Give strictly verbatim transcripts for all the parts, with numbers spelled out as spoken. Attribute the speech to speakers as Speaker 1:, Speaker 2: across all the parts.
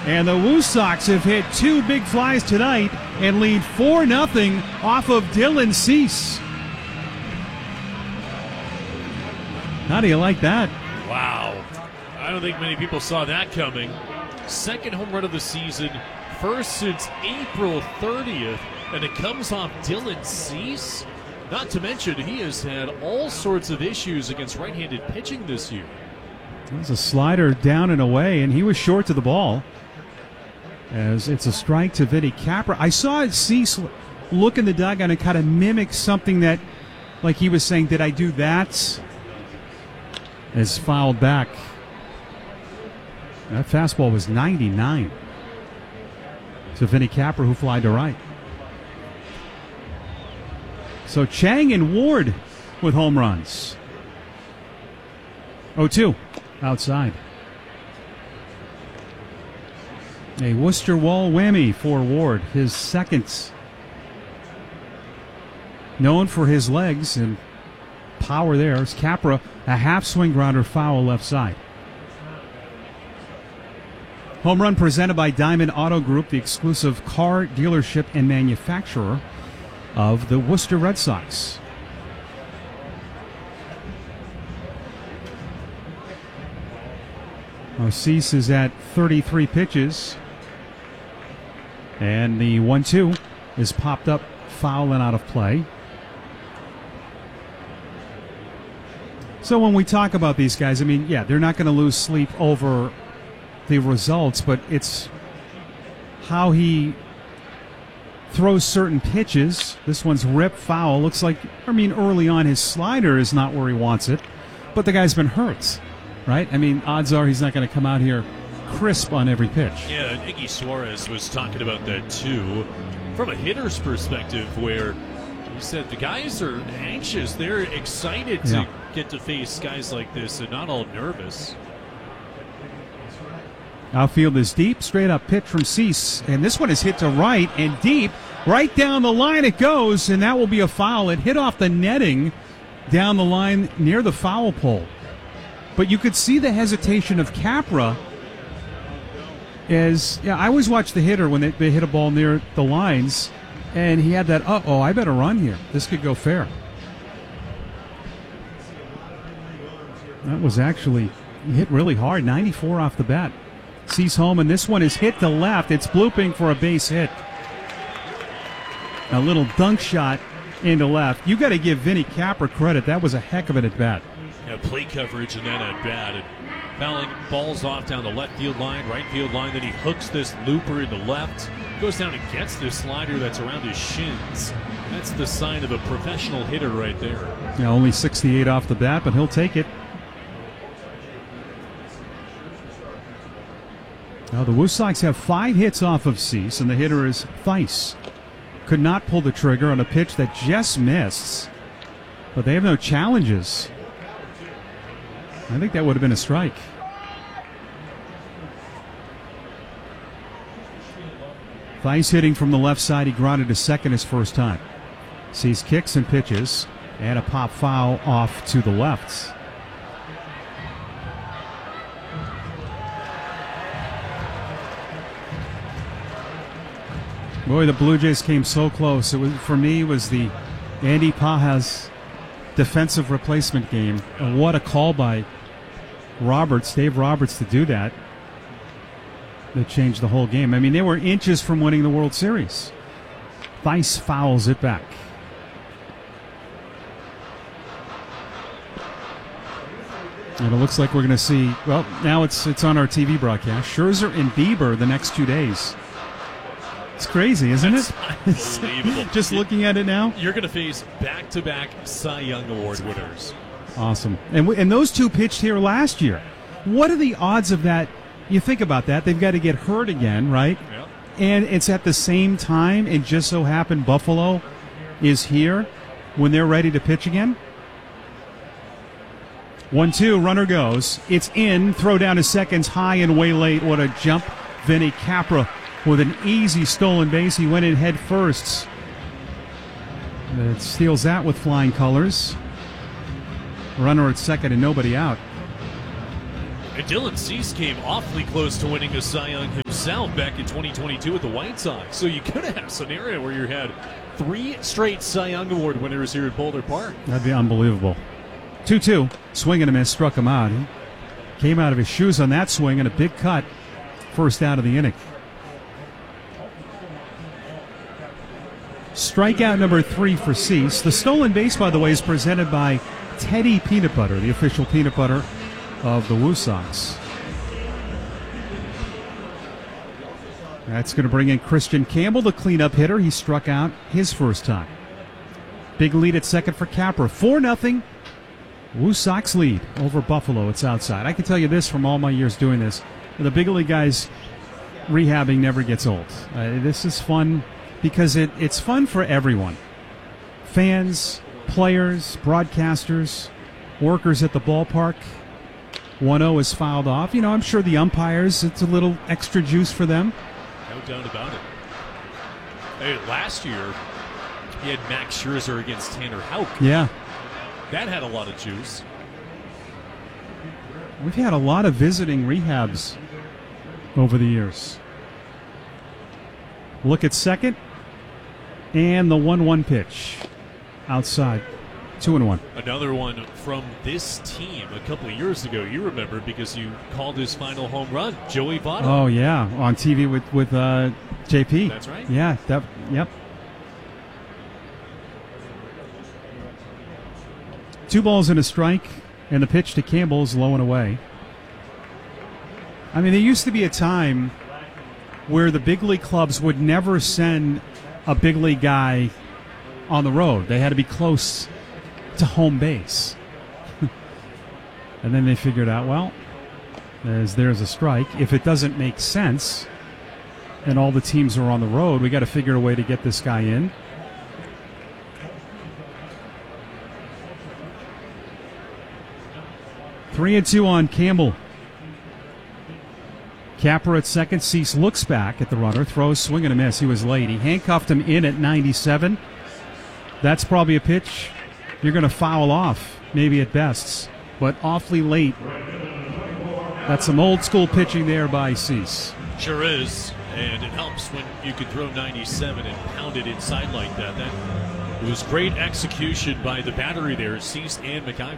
Speaker 1: And the Woo Sox have hit two big flies tonight and lead four nothing off of Dylan Cease. How do you like that?
Speaker 2: Wow. I don't think many people saw that coming. Second home run of the season, first since April thirtieth, and it comes off Dylan Cease. Not to mention, he has had all sorts of issues against right-handed pitching this year.
Speaker 1: It was a slider down and away, and he was short to the ball. As it's a strike to Vinny Capra. I saw Cease look in the dugout and kind of mimic something that, like he was saying, did I do that? As fouled back. That fastball was ninety-nine. To Vinny Capra, who flied to right. So Chang and Ward with home runs. oh two outside. A Worcester wall whammy for Ward, his second. Known for his legs and power there. It's Capra, a half swing grounder foul left side. Home run presented by Diamond Auto Group, the exclusive car dealership and manufacturer of the Worcester Red Sox. Well, Cease is at thirty-three pitches. And the one two is popped up, foul and out of play. So when we talk about these guys, I mean, yeah, they're not going to lose sleep over the results, but it's how he throws certain pitches. This one's rip foul. Looks like, I mean, early on his slider is not where he wants it, but the guy's been hurt, right? I mean, odds are he's not going to come out here crisp on every pitch.
Speaker 2: Yeah, Iggy Suarez was talking about that too, from a hitter's perspective, where he said the guys are anxious. They're excited to
Speaker 1: yeah.
Speaker 2: get to face guys like this and not all nervous.
Speaker 1: Outfield is deep, straight up pitch from Cease, and this one is hit to right and deep. Right down the line it goes, and that will be a foul. It hit off the netting down the line near the foul pole. But you could see the hesitation of Capra as, yeah, I always watch the hitter when they, they hit a ball near the lines, and he had that, uh-oh, I better run here. This could go fair. That was actually hit really hard, ninety-four off the bat. Cease home, and this one is hit to left. It's blooping for a base hit. A little dunk shot into left. You got to give Vinny Capra credit. That was a heck of an at-bat.
Speaker 2: Yeah, play coverage and then at-bat. And fouling balls off down the left field line, right field line. Then he hooks this looper in the left. Goes down and gets this slider that's around his shins. That's the sign of a professional hitter right there.
Speaker 1: Yeah, only sixty-eight off the bat, but he'll take it. Now the Woo Sox have five hits off of Cease, and the hitter is Theis. Could not pull the trigger on a pitch that just missed, but they have no challenges. I think that would have been a strike. Theis hitting from the left side. He grounded to second his first time. Cease kicks and pitches, and a pop foul off to the left. Boy, the Blue Jays came so close. It was, for me, was the Andy Pajas defensive replacement game. And what a call by Roberts, Dave Roberts, to do that. That changed the whole game. I mean, they were inches from winning the World Series. Theis fouls it back. And it looks like we're going to see, well, now it's it's on our T V broadcast, Scherzer and Bieber the next two days. It's crazy, isn't
Speaker 2: That's
Speaker 1: it?
Speaker 2: unbelievable.
Speaker 1: Just looking at it now.
Speaker 2: You're going to face back-to-back Cy Young Award winners.
Speaker 1: Awesome. And w- and those two pitched here last year. What are the odds of that? You think about that. They've got to get hurt again, right?
Speaker 2: Yep.
Speaker 1: And it's at the same time, and just so happened Buffalo is here when they're ready to pitch again. one two, runner goes. It's in. Throw down to seconds, high and way late. What a jump. Vinny Capra with an easy stolen base. He went in head first. It steals that with flying colors. Runner at second and nobody out.
Speaker 2: And Dylan Cease came awfully close to winning a Cy Young himself back in twenty twenty-two with the White Sox. So you could have had a scenario where you had three straight Cy Young Award winners here at Boulder Park.
Speaker 1: That'd be unbelievable. two two, swing and a miss, struck him out. He came out of his shoes on that swing and a big cut, first out of the inning. Strikeout number three for Cease. The stolen base, by the way, is presented by Teddy Peanut Butter, the official peanut butter of the Woo Sox. That's going to bring in Christian Campbell, the cleanup hitter. He struck out his first time. Big lead at second for Capra. four nothing. Woo Sox lead over Buffalo. It's outside. I can tell you this from all my years doing this. The big league guys rehabbing never gets old. Uh, this is fun because it, it's fun for everyone. Fans, players, broadcasters, workers at the ballpark. one oh is fouled off. You know, I'm sure the umpires, it's a little extra juice for them.
Speaker 2: No doubt about it. Hey, last year, he had Max Scherzer against Tanner Houck.
Speaker 1: Yeah.
Speaker 2: That had a lot of juice.
Speaker 1: We've had a lot of visiting rehabs over the years. Look at second. And the one one pitch. Outside. Two and one.
Speaker 2: Another one from this team a couple of years ago. You remember because you called his final home run, Joey Votto.
Speaker 1: Oh yeah, on T V with with uh, J P.
Speaker 2: That's right.
Speaker 1: Yeah. That. Yep. Two balls and a strike, and the pitch to Campbell is low and away. I mean, there used to be a time where the big league clubs would never send a big league guy on the road. They had to be close to home base. And then they figured out, well, there's, there's a strike. If it doesn't make sense and all the teams are on the road, we got to figure a way to get this guy in. Three and two on Campbell. Capper at second. Cease looks back at the runner, throws, swing and a miss. He was late. He handcuffed him in at ninety-seven. That's probably a pitch you're going to foul off, maybe at best, but awfully late. That's some old school pitching there by Cease.
Speaker 2: Sure is, and it helps when you can throw ninety-seven and pound it inside like that. That it was great execution by the battery there, Cease and McIver.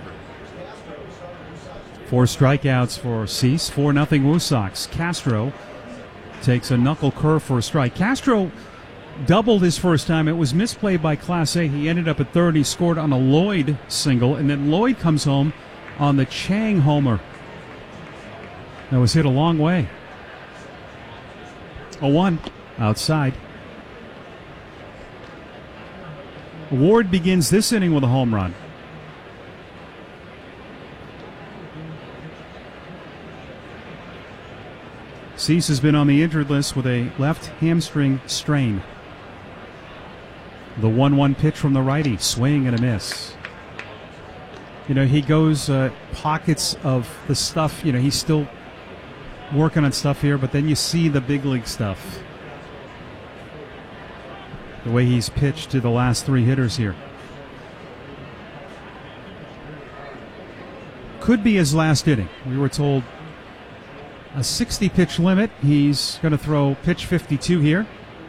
Speaker 1: Four strikeouts for Cease, four nothing Woo Sox. Castro takes a knuckle curve for a strike. Castro doubled his first time. It was misplayed by Class A. He ended up at third. He scored on a Lloyd single, and then Lloyd comes home on the Chang homer. That was hit a long way. oh one outside. Ward begins this inning with a home run. Cease has been on the injured list with a left hamstring strain. The one one pitch from the righty, swing and a miss. You know, he goes uh, pockets of the stuff. You know, he's still working on stuff here, but then you see the big league stuff. The way he's pitched to the last three hitters here. Could be his last inning. We were told a sixty pitch limit. He's going to throw pitch fifty-two here.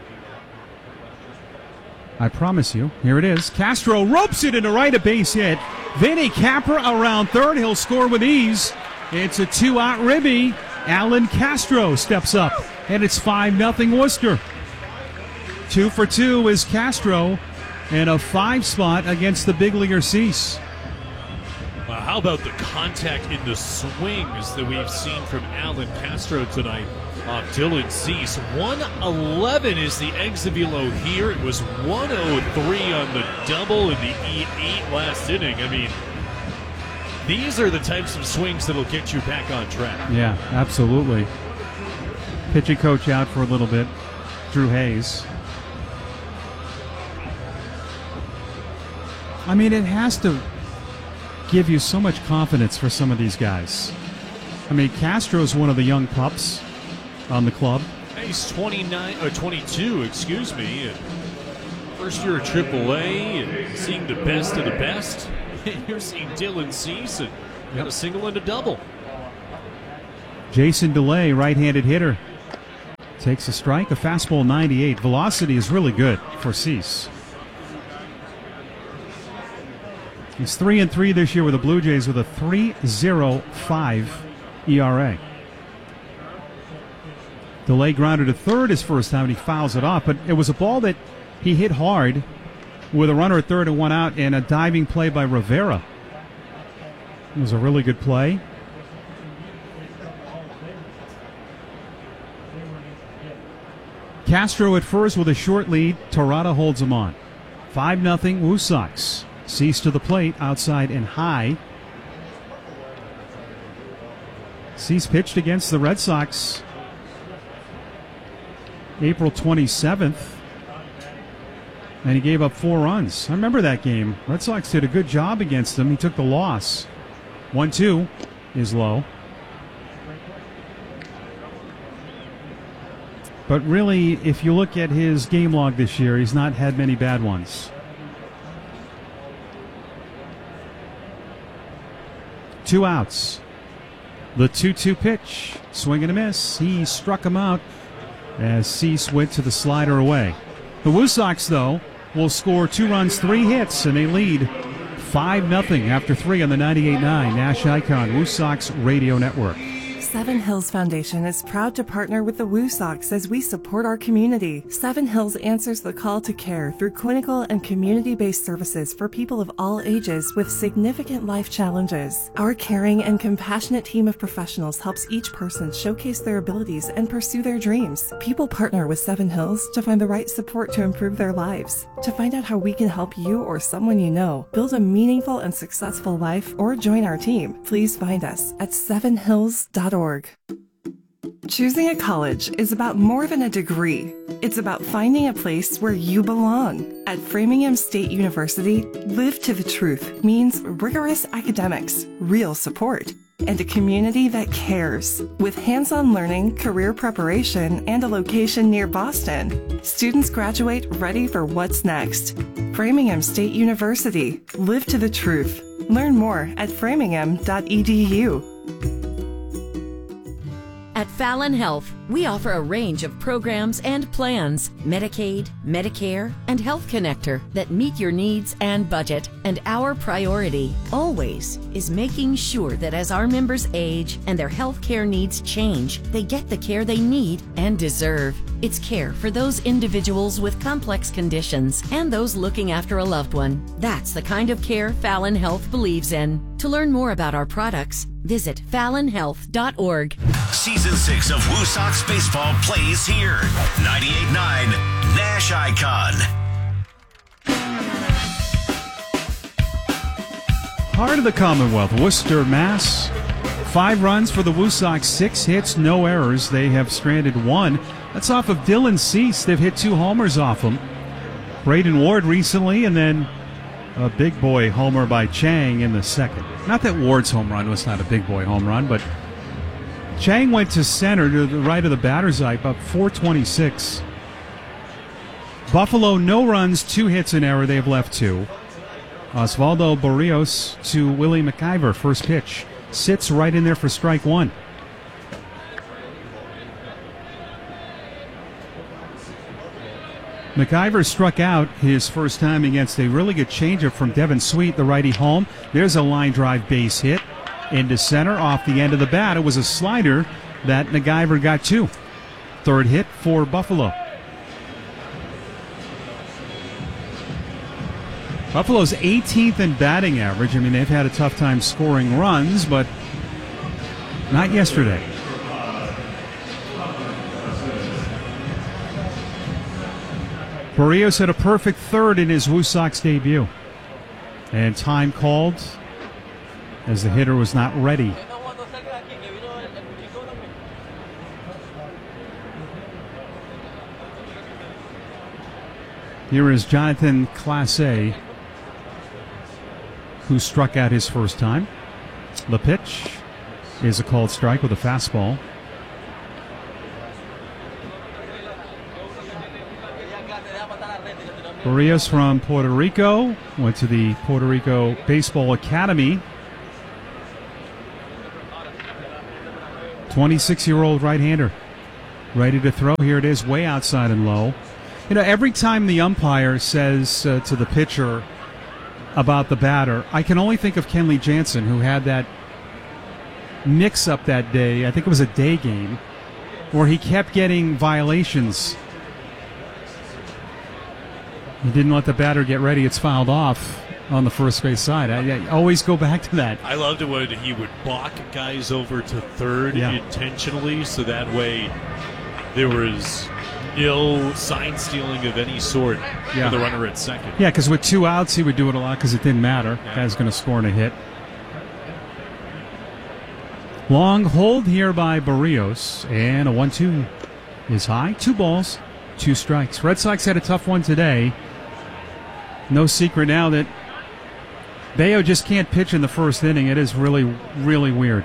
Speaker 1: I promise you. Here it is. Castro ropes it into right, a base hit. Vinny Capra around third. He'll score with ease. It's a two-out ribby. Alan Castro steps up, and it's five nothing Worcester. Two for two is Castro, and a five spot against the big leaguer Cease.
Speaker 2: Well, how about the contact in the swings that we've seen from Alan Castro tonight on Dylan Cease? one eleven is the exit velo here. It was one oh three on the double in the E eight last inning. I mean, these are the types of swings that'll get you back on track.
Speaker 1: Yeah, absolutely. Pitching coach out for a little bit, Drew Hayes. I mean, it has to give you so much confidence for some of these guys. I mean, Castro's one of the young pups on the club.
Speaker 2: He's twenty-nine or twenty-two, excuse me. And first year at triple A and seeing the best of the best. You're seeing Dylan Cease and got a single and a double.
Speaker 1: Jason DeLay, right-handed hitter, takes a strike. A fastball ninety-eight. Velocity is really good for Cease. He's three and three this year with the Blue Jays with a three point oh five E R A. DeLay grounded to third his first time, and he fouls it off. But it was a ball that he hit hard with a runner at third and one out, and a diving play by Rivera. It was a really good play. Castro at first with a short lead. Torada holds him on. five nothing Woo Sox. Cease to the plate, outside and high. Cease pitched against the Red Sox April twenty-seventh, and he gave up four runs. I remember that game. Red Sox did a good job against him. He took the loss. one two is low. But really, if you look at his game log this year, he's not had many bad ones. Two outs. The two two pitch. Swing and a miss. He struck him out as Cease went to the slider away. The Woo Sox, though, will score two runs, three hits, and they lead five nothing after three on the ninety-eight point nine Nash Icon Woo Sox Radio Network.
Speaker 3: Seven Hills Foundation is proud to partner with the Woo Sox as we support our community. Seven Hills answers the call to care through clinical and community-based services for people of all ages with significant life challenges. Our caring and compassionate team of professionals helps each person showcase their abilities and pursue their dreams. People partner with Seven Hills to find the right support to improve their lives. To find out how we can help you or someone you know build a meaningful and successful life or join our team, please find us at seven hills dot org. Choosing a college is about more than a degree. It's about finding a place where you belong. At Framingham State University, Live to the Truth means rigorous academics, real support, and a community that cares. With hands-on learning, career preparation, and a location near Boston, students graduate ready for what's next. Framingham State University, Live to the Truth. Learn more at framingham dot e d u.
Speaker 4: At Fallon Health, we offer a range of programs and plans, Medicaid, Medicare, and Health Connector that meet your needs and budget. And our priority, always, is making sure that as our members age and their health care needs change, they get the care they need and deserve. It's care for those individuals with complex conditions and those looking after a loved one. That's the kind of care Fallon Health believes in. To learn more about our products, visit fallon health dot org.
Speaker 5: Season six of Woo Sox Baseball plays here. ninety-eight point nine Nash Icon.
Speaker 1: Heart of the Commonwealth, Worcester, Mass. Five runs for the Woo Sox, six hits, no errors. They have stranded one. That's off of Dylan Cease. They've hit two homers off him. Braden Ward recently, and then a big boy homer by Chang in the second. Not that Ward's home run was not a big boy home run, but Chang went to center to the right of the batter's eye, about four twenty-six. Buffalo, no runs, two hits, an error. They have left two. Osvaldo Barrios to Willie McIver, first pitch. Sits right in there for strike one. McIver struck out his first time against a really good changeup from Devin Sweet, the righty home. There's a line drive base hit into center off the end of the bat. It was a slider that McIver got to. Third hit for Buffalo. Buffalo's eighteenth in batting average. I mean, they've had a tough time scoring runs, but not yesterday. Barrios had a perfect third in his Woo Sox debut. And time called as the hitter was not ready. Here is Jonathan Clase, who struck out his first time. The pitch is a called strike with a fastball. Barrios from Puerto Rico, went to the Puerto Rico Baseball Academy. twenty-six-year-old right-hander, ready to throw. Here it is, way outside and low. You know, every time the umpire says uh, to the pitcher about the batter, I can only think of Kenley Jansen, who had that mix-up that day. I think it was a day game, where he kept getting violations. He didn't let the batter get ready. It's fouled off on the first base side. I, I always go back to that.
Speaker 2: I loved it when he would balk guys over to third
Speaker 1: yeah.
Speaker 2: intentionally, so that way there was no sign stealing of any sort
Speaker 1: yeah.
Speaker 2: for the runner at second.
Speaker 1: Yeah, because with two outs, he would do it a lot because it didn't matter.
Speaker 2: Yeah.
Speaker 1: Guy's going to score in a hit. Long hold here by Barrios, and a one two is high. Two balls, two strikes. Red Sox had a tough one today. No secret now that Bayo just can't pitch in the first inning. It is really, really weird.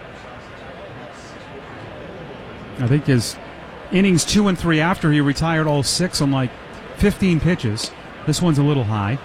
Speaker 1: I think his innings two and three after he retired all six on like fifteen pitches. This one's a little high.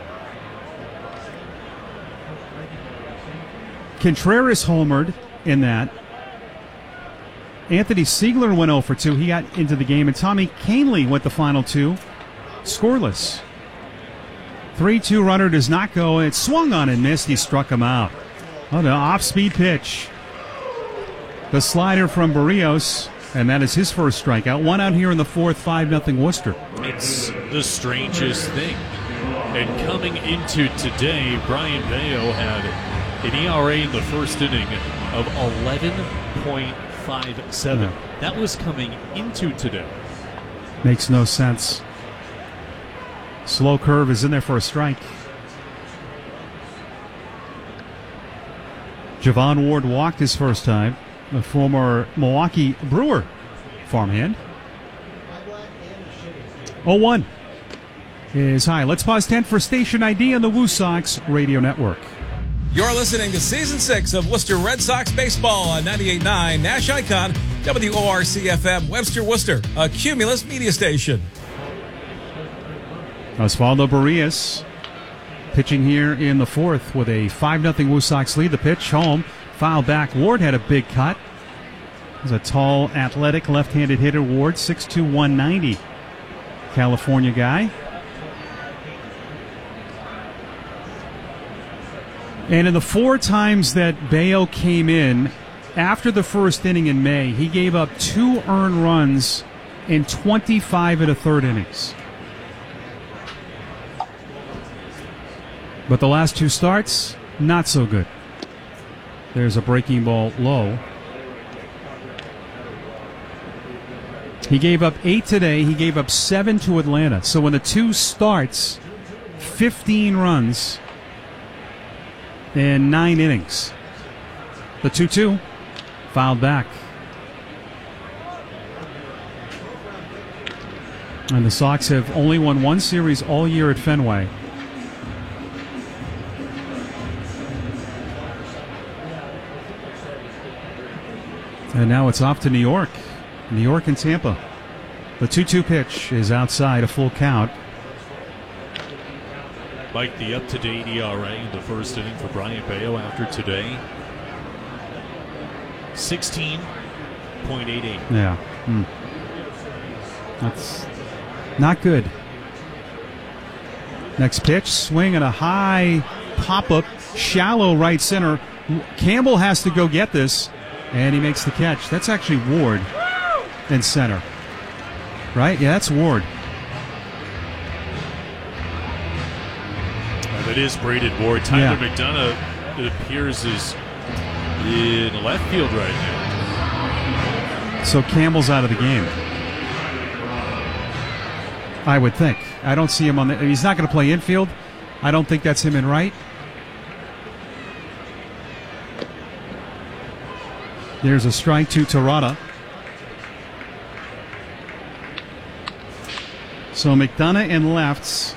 Speaker 1: Contreras homered in that. Anthony Siegler went oh for two. He got into the game. And Tommy Kahnle went the final two. Scoreless. three two runner does not go. It swung on and missed. He struck him out. Oh, the off-speed pitch. The slider from Barrios. And that is his first strikeout. One out here in the fourth, five nothing Worcester.
Speaker 2: It's the strangest thing. And coming into today, Brian Bayo had an E R A in the first inning of eleven point five seven.
Speaker 1: Yeah.
Speaker 2: That was coming into today.
Speaker 1: Makes no sense. Slow curve is in there for a strike. Javon Ward walked his first time. The former Milwaukee Brewer farmhand. oh one is high. Let's pause ten for station I D on the Woo Sox Radio Network.
Speaker 6: You're listening to Season six of Worcester Red Sox Baseball on ninety-eight point nine Nash Icon, W O R C F M, Webster, Worcester, a Cumulus media station.
Speaker 1: Osvaldo Barrios pitching here in the fourth with a five nothing Woo Sox lead. The pitch home, foul back. Ward had a big cut. He's a tall, athletic, left-handed hitter. Ward, six two, one ninety. California guy. And in the four times that Bayo came in after the first inning in May, he gave up two earned runs in twenty-five and a third innings. But the last two starts, not so good. There's a breaking ball low. He gave up eight today. He gave up seven to Atlanta. So in the two starts, fifteen runs in nine innings. The two two fouled back. And the Sox have only won one series all year at Fenway. And now it's off to New York. New York and Tampa. The two two pitch is outside, a full count.
Speaker 2: Mike, the up-to-date E R A in the first inning for Brian Bayo after today, sixteen point eight eight.
Speaker 1: Yeah. Hmm. That's not good. Next pitch, swing and a high pop-up, shallow right center. Campbell has to go get this, and he makes the catch. That's actually Ward in center. Right? Yeah, that's Ward.
Speaker 2: And it is Braden Ward. Tyler
Speaker 1: Yeah.
Speaker 2: McDonough, it appears, is in left field right now.
Speaker 1: So Campbell's out of the game. I would think. I don't see him on the... He's not going to play infield. I don't think that's him in right. There's a strike to Terada. So McDonough in lefts.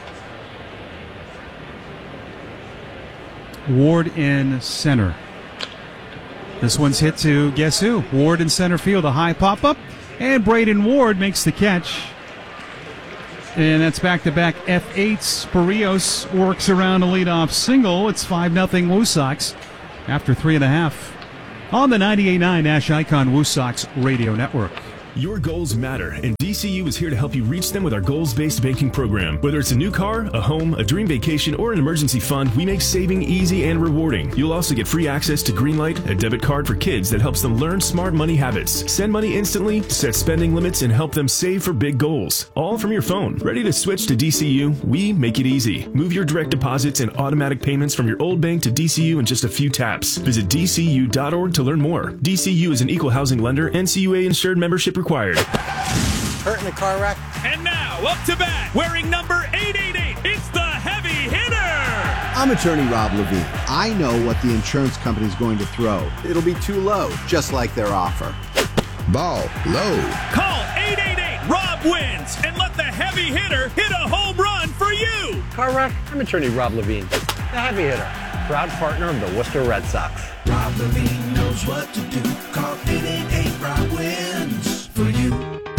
Speaker 1: Ward in center. This one's hit to guess who? Ward in center field. A high pop-up. And Braden Ward makes the catch. And that's back-to-back F eights. Barrios works around a leadoff single. It's five nothing Woo Sox after three and a half. on the ninety-eight point nine Nash Icon Woo Sox Radio Network.
Speaker 7: Your goals matter, and D C U is here to help you reach them with our goals-based banking program. Whether it's a new car, a home, a dream vacation, or an emergency fund, we make saving easy and rewarding. You'll also get free access to Greenlight, a debit card for kids that helps them learn smart money habits, send money instantly, set spending limits, and help them save for big goals. All from your phone. Ready to switch to D C U? We make it easy. Move your direct deposits and automatic payments from your old bank to D C U in just a few taps. Visit D C U dot org to learn more. D C U is an equal housing lender, N C U A insured, membership required.
Speaker 8: Hurt in a car wreck.
Speaker 9: And now, up to bat, wearing number eight eight eight, it's the heavy hitter!
Speaker 8: I'm attorney Rob Levine. I know what the insurance company's going to throw. It'll be too low, just like their offer.
Speaker 10: Ball low.
Speaker 9: Call eight eight eight, Rob wins, and let the heavy hitter hit a home run for you!
Speaker 11: Car wreck, I'm attorney Rob Levine, the heavy hitter, proud partner of the Worcester Red Sox.
Speaker 12: Rob Levine knows what to do. Call eight eight eight, Rob wins for you.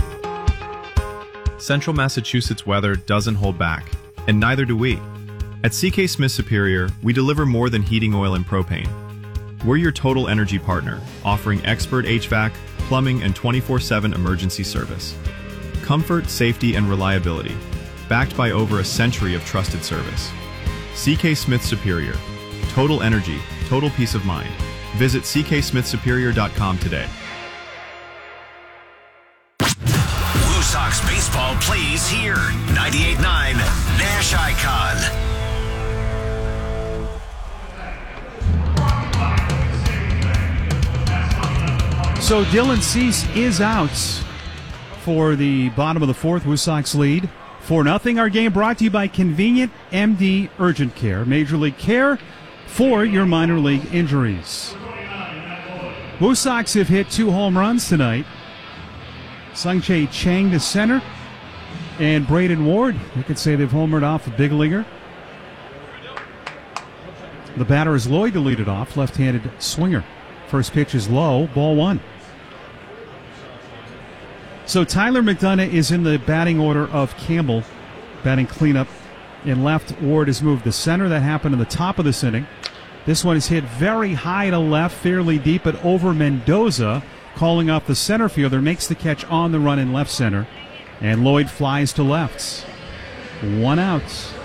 Speaker 13: Central Massachusetts weather doesn't hold back, and neither do we. At C K Smith Superior, we deliver more than heating oil and propane. We're your total energy partner, offering expert H V A C, plumbing, and twenty-four seven emergency service. Comfort, safety, and reliability, backed by over a century of trusted service. C K Smith Superior. Total energy, total peace of mind. Visit c k smith superior dot com today.
Speaker 5: Woo Sox baseball plays here. ninety-eight point nine Nash Icon.
Speaker 1: So Dylan Cease is out for the bottom of the fourth. Woo Sox lead four nothing. Our game brought to you by Convenient M D Urgent Care. Major League Care for your minor league injuries. Woo Sox have hit two home runs tonight. Sung-Chae Chang to center, and Braden Ward. You could say they've homered off a big leaguer. The batter is Lloyd to lead it off, left-handed swinger. First pitch is low, ball one. So Tyler McDonough is in the batting order of Campbell, batting cleanup. In left, Ward has moved to center. That happened in the top of this inning. This one is hit very high to left, fairly deep, but over Mendoza, calling off the center fielder, makes the catch on the run in left center, and Lloyd flies to left. One out.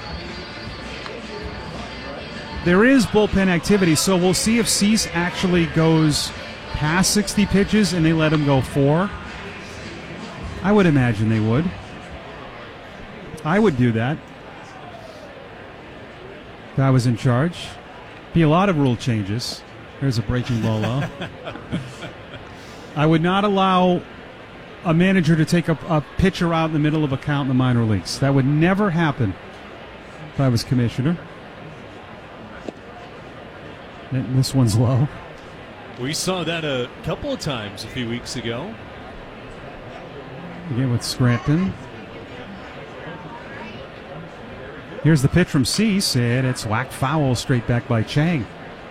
Speaker 1: There is bullpen activity, so we'll see if Cease actually goes past sixty pitches and they let him go four. I would imagine they would. I would do that if I was in charge. Be a lot of rule changes. There's a breaking ball low. I would not allow a manager to take a, a pitcher out in the middle of a count in the minor leagues. That would never happen if I was commissioner. And this one's low.
Speaker 2: We saw that a couple of times a few weeks ago.
Speaker 1: Again with Scranton. Here's the pitch from Cease, and it's whacked foul straight back by Chang.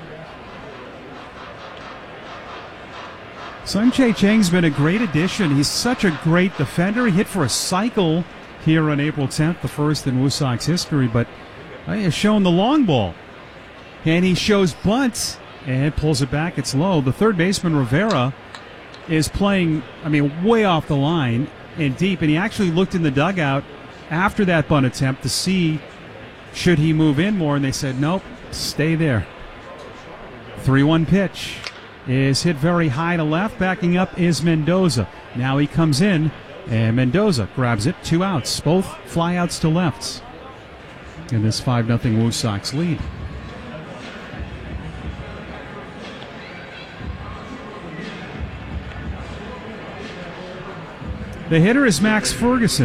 Speaker 1: Sung-Chae Chang's been a great addition. He's such a great defender. He hit for a cycle here on April tenth, the first in Woo Sox history, but he has shown the long ball. And he shows bunt and pulls it back. It's low. The third baseman, Rivera, is playing, I mean, way off the line and deep, and he actually looked in the dugout after that bunt attempt to see should he move in more, and they said, nope, stay there. three one pitch is hit very high to left. Backing up is Mendoza. Now he comes in, and Mendoza grabs it. Two outs, both flyouts to left in this five nothing Woo Sox lead. The hitter is Max Ferguson.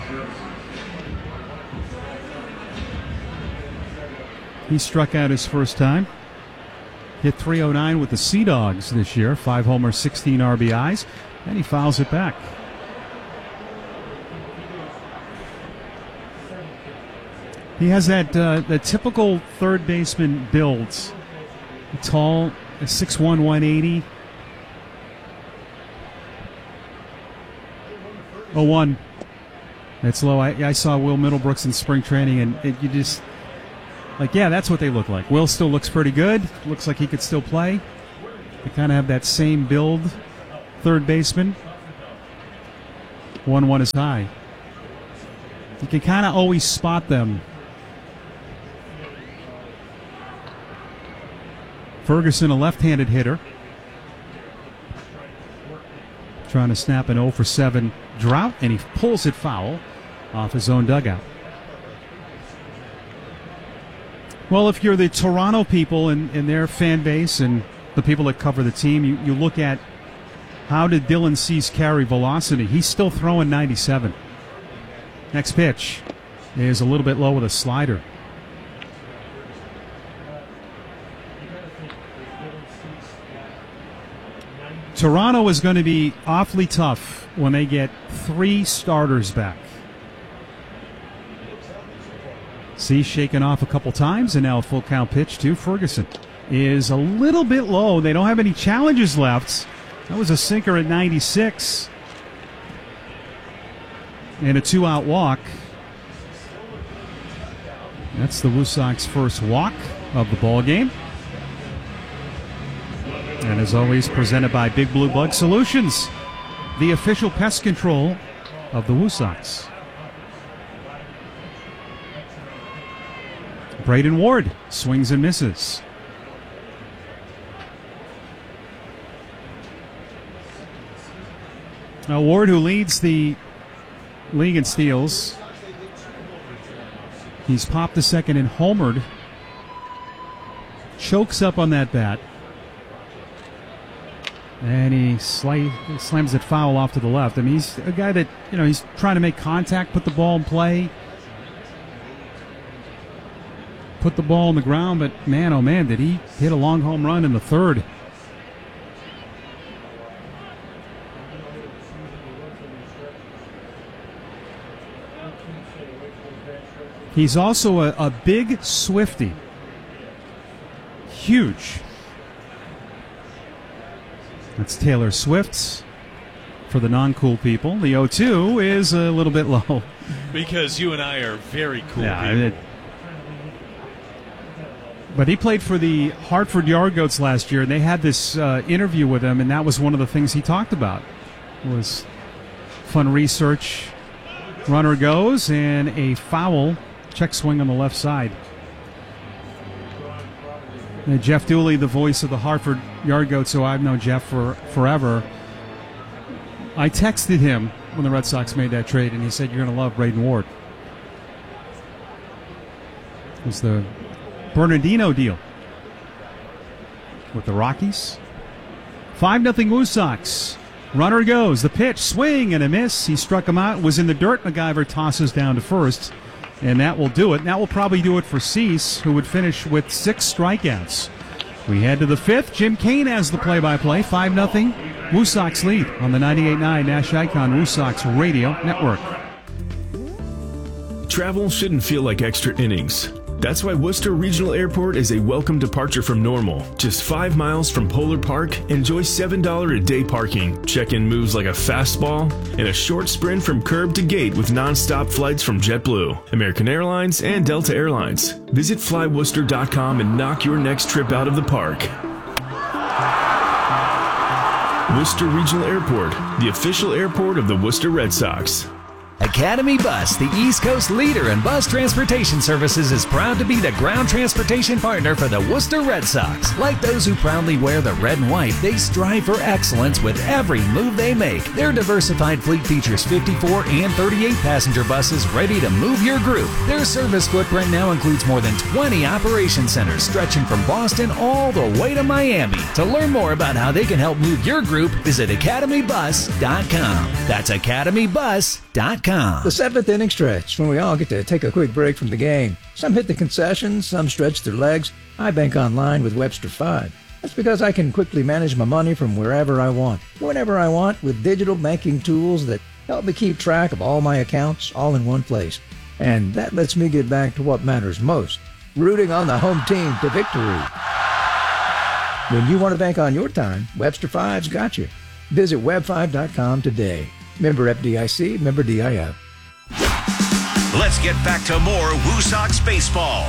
Speaker 1: He struck out his first time. Hit three oh nine with the Sea Dogs this year. Five homers, sixteen R B Is. And he fouls it back. He has that uh, the typical third baseman builds. Tall, six one, one eighty. oh one. That's low. I, I saw Will Middlebrooks in spring training, and it, you just, like, yeah, that's what they look like. Will still looks pretty good. Looks like he could still play. They kind of have that same build, third baseman. one one is high. You can kind of always spot them. Ferguson, a left-handed hitter. Trying to snap an oh for seven drought, and he pulls it foul off his own dugout. Well, if you're the Toronto people and, and their fan base and the people that cover the team, you, you look at how did Dylan Cease carry velocity. He's still throwing ninety-seven. Next pitch is a little bit low with a slider. Toronto is going to be awfully tough when they get three starters back. See, shaken off a couple times, and now a full count pitch to Ferguson is a little bit low. They don't have any challenges left. That was a sinker at ninety-six. And a two-out walk. That's the Woo Sox first walk of the ball game. And as always, presented by Big Blue Bug Solutions, the official pest control of the Woo Sox. Braden Ward swings and misses. Now Ward, who leads the league in steals, he's popped the second and homered. Chokes up on that bat. And he sli- slams it foul off to the left. I mean, he's a guy that, you know, he's trying to make contact, put the ball in play, put the ball on the ground, but man, oh man, did he hit a long home run in the third. He's also a, a big Swiftie. Huge. That's Taylor Swift for the non-cool people. The oh two is a little bit low.
Speaker 2: Because you and I are very cool
Speaker 1: yeah,
Speaker 2: people.
Speaker 1: It, but he played for the Hartford Yard Goats last year, and they had this uh, interview with him, and that was one of the things he talked about. Was fun research. Runner goes, and a foul. Check swing on the left side. And Jeff Dooley, the voice of the Hartford Yard Goats, so I've known Jeff for forever. I texted him when the Red Sox made that trade, and he said, "You're going to love Braden Ward." It was the Bernardino deal with the Rockies. five nothing Woo Sox. Runner goes. The pitch, swing and a miss. He struck him out. Was in the dirt. MacGyver tosses down to first. And that will do it. That will probably do it for Cease, who would finish with six strikeouts. We head to the fifth. Jim Kane has the play-by-play. five nothing. Woo Sox lead on the ninety-eight point nine Nash Icon Woo Sox Radio Network.
Speaker 7: Travel shouldn't feel like extra innings. That's why Worcester Regional Airport is a welcome departure from normal. Just five miles from Polar Park, enjoy seven dollars a day parking. Check-in moves like a fastball, and a short sprint from curb to gate with non-stop flights from JetBlue, American Airlines, and Delta Airlines. Visit fly worcester dot com and knock your next trip out of the park. Worcester Regional Airport, the official airport of the Worcester Red Sox.
Speaker 14: Academy Bus, the East Coast leader in bus transportation services, is proud to be the ground transportation partner for the Worcester Red Sox. Like those who proudly wear the red and white, they strive for excellence with every move they make. Their diversified fleet features fifty-four and thirty-eight passenger buses ready to move your group. Their service footprint now includes more than twenty operation centers stretching from Boston all the way to Miami. To learn more about how they can help move your group, visit academy bus dot com. That's academy bus dot com.
Speaker 15: The seventh inning stretch, when we all get to take a quick break from the game. Some hit the concessions, some stretch their legs. I bank online with Webster five. That's because I can quickly manage my money from wherever I want, whenever I want, with digital banking tools that help me keep track of all my accounts all in one place. And that lets me get back to what matters most, rooting on the home team to victory. When you want to bank on your time, Webster five's got you. Visit web five dot com today. Member F D I C, member D I F.
Speaker 5: Let's get back to more Woo Sox baseball.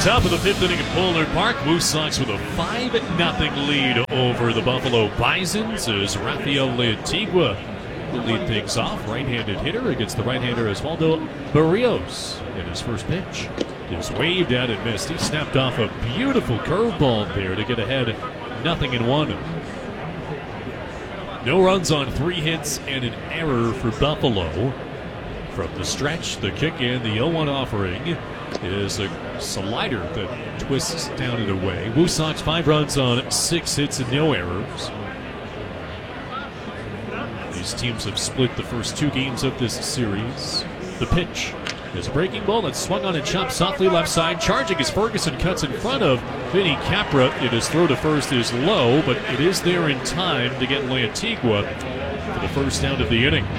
Speaker 2: Top of the fifth inning at Boulder Park, Woo Sox with a five nothing lead over the Buffalo Bisons as Rafael Leantigua will lead things off. Right-handed hitter against the right-hander Osvaldo Barrios. And his first pitch is waved at and missed. He snapped off a beautiful curveball there to get ahead, nothing in one. No runs on three hits and an error for Buffalo. From the stretch, the kick in, the oh one offering is a slider that twists down and away. Woo Sox five runs on six hits and no errors. These teams have split the first two games of this series. The pitch is a breaking ball that's swung on and chopped softly left side. Charging as Ferguson cuts in front of Vinny Capra. It is throw to first is low, but it is there in time to get Leantigua for the first out of the inning.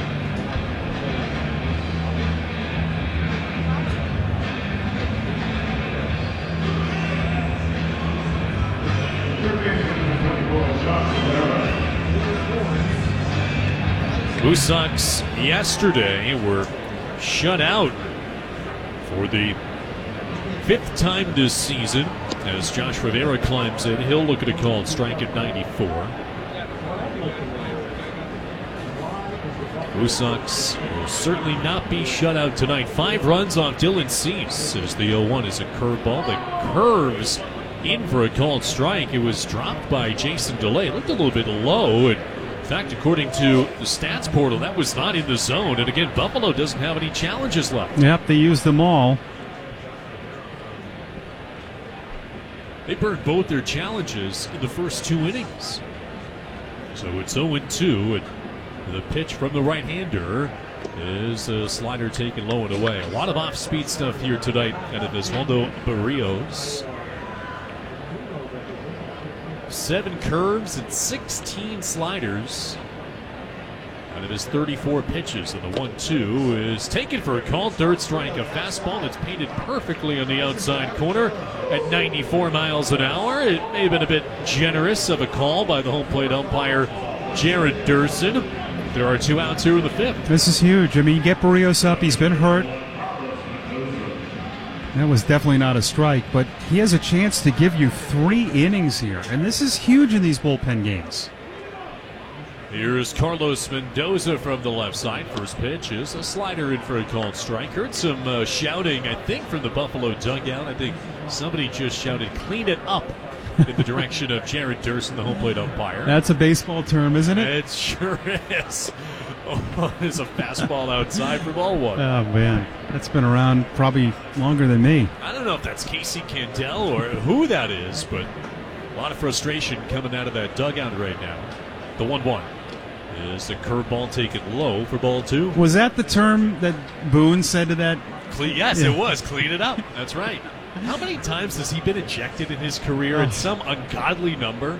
Speaker 2: Woo Sox yesterday were shut out for the fifth time this season as Josh Rivera climbs in. He'll look at a called strike at ninety-four. Woo Sox will certainly not be shut out tonight. Five runs off Dylan Cease as the oh one is a curveball that curves in for a called strike. It was dropped by Jason DeLay. It looked a little bit low. And in fact, according to the stats portal, that was not in the zone. And again, Buffalo doesn't have any challenges left.
Speaker 1: Yep, they used them all.
Speaker 2: They burned both their challenges in the first two innings. So it's oh and two. And the pitch from the right-hander is a slider taken low and away. A lot of off-speed stuff here tonight out of Osvaldo Barrios. Seven curves and sixteen sliders out of his thirty-four pitches. And the one two is taken for a call. Third strike, a fastball that's painted perfectly on the outside corner at ninety-four miles an hour. It may have been a bit generous of a call by the home plate umpire, Jared Durson. There are two outs here in the fifth.
Speaker 1: This is huge. I mean, you get Barrios up. He's been hurt. That was definitely not a strike, but he has a chance to give you three innings here, and this is huge in these bullpen games.
Speaker 2: Here's Carlos Mendoza from the left side. First pitch is a slider in for a called strike. Heard some uh, shouting, I think, from the Buffalo dugout. I think somebody just shouted, "Clean it up," in the direction of Jared Durson, the home plate umpire.
Speaker 1: That's a baseball term, isn't it?
Speaker 2: It sure is. Oh, there's a fastball outside for ball one.
Speaker 1: Oh, man. That's been around probably longer than me.
Speaker 2: I don't know if that's Casey Candell or who that is, but a lot of frustration coming out of that dugout right now. The one one is the curveball taken low for ball two.
Speaker 1: Was that the term that Boone said to that?
Speaker 2: Cle- yes,
Speaker 1: Yeah.
Speaker 2: it was. Clean it up. That's right. How many times has he been ejected in his career at some ungodly number?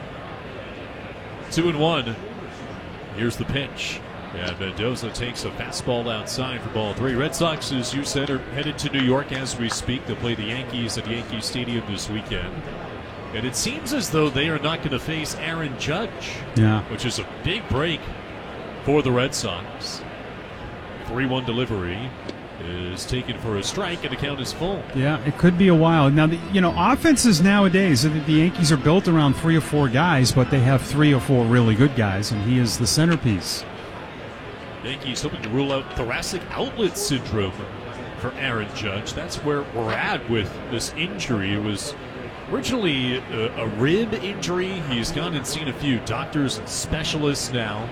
Speaker 2: Two and one. Here's the pitch. And Mendoza takes a fastball outside for ball three. Red Sox, as you said, are headed to New York as we speak. They'll play the Yankees at Yankee Stadium this weekend. And it seems as though they are not going to face Aaron Judge,
Speaker 1: Yeah.
Speaker 2: which is a big break for the Red Sox. three one delivery is taken for a strike, and the count is full.
Speaker 1: Yeah, it could be a while. Now, the, you know, offenses nowadays, the the Yankees are built around three or four guys, but they have three or four really good guys, and he is the centerpiece.
Speaker 2: Yankees hoping to rule out thoracic outlet syndrome for Aaron Judge. That's where we're at with this injury. It was originally a, a rib injury. He's gone and seen a few doctors and specialists now.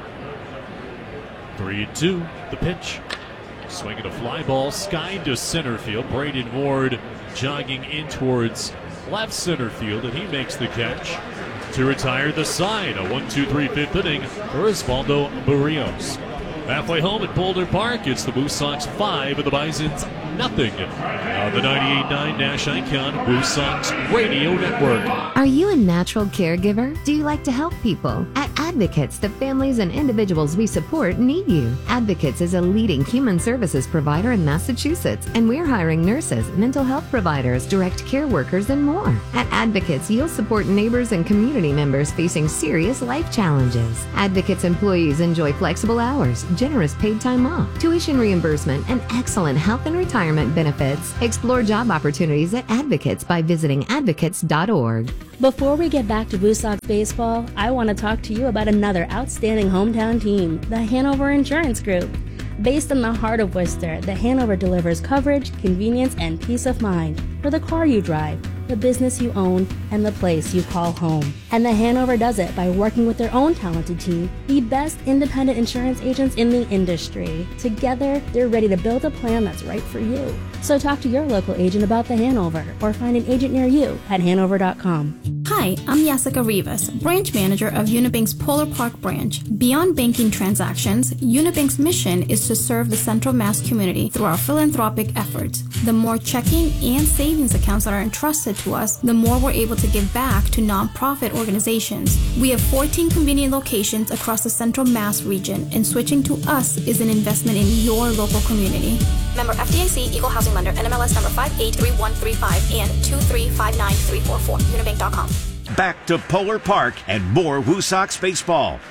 Speaker 2: Three and two, the pitch. Swinging a fly ball, skied to center field. Braden Ward jogging in towards left center field, and he makes the catch to retire the side. A one two three fifth inning for Osvaldo Barrios. Halfway home at Boulder Park, it's the Woo Sox five and the Bisons nothing. On the ninety-eight point nine Nash Icon Woo Sox Radio Network.
Speaker 16: Are you a natural caregiver? Do you like to help people? At Advocates, the families and individuals we support need you. Advocates is a leading human services provider in Massachusetts, and we're hiring nurses, mental health providers, direct care workers, and more. At Advocates, you'll support neighbors and community members facing serious life challenges. Advocates employees enjoy flexible hours, generous paid time off, tuition reimbursement, and excellent health and retirement benefits. Explore job opportunities at Advocates by visiting advocates dot org.
Speaker 17: Before we get back to Woo Sox baseball, I want to talk to you about another outstanding hometown team, the Hanover Insurance Group. Based in the heart of Worcester, the Hanover delivers coverage, convenience, and peace of mind for the car you drive, the business you own, and the place you call home. And the Hanover does it by working with their own talented team, the best independent insurance agents in the industry. Together, they're ready to build a plan that's right for you. So talk to your local agent about the Hanover or find an agent near you at hanover dot com.
Speaker 18: Hi, I'm Jessica Rivas, branch manager of Unibank's Polar Park branch. Beyond banking transactions, Unibank's mission is to serve the Central Mass community through our philanthropic efforts. The more checking and savings accounts that are entrusted to us, the more we're able to give back to nonprofit organizations. We have fourteen convenient locations across the Central Mass region, and switching to us is an investment in your local community.
Speaker 19: Member F D I C, Equal Housing Lender, N M L S number five eight three one three five and two three five nine three four four, unibank dot com.
Speaker 5: Back to Polar Park and more Woo Sox baseball.